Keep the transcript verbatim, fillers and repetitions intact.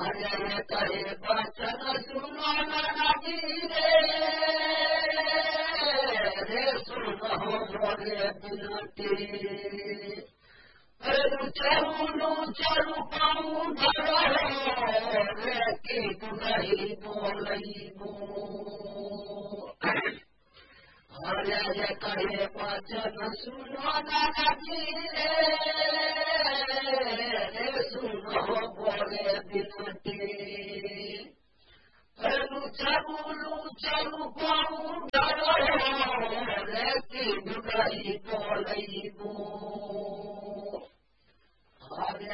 कहे बचन सुनो नदी रे रे सुनो मोरे बिनती चलू चलू पाऊँ धर रे की नहीं बोलबो अरे कहे बचन सुनो नदी रे सुनो बोले बिनती चलू चलू चलू पाऊँ धर रे की नहीं बोलबो